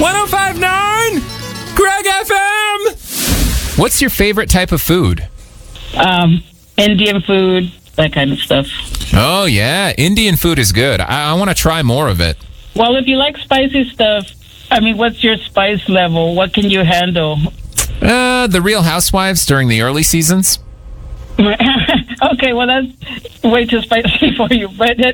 105.9 Greg FM. What's your favorite type of food? Indian food, that kind of stuff. Oh, yeah. Indian food is good. I want to try more of it. Well, if you like spicy stuff, what's your spice level? What can you handle? The Real Housewives during the early seasons. Okay, well, that's way too spicy for you. But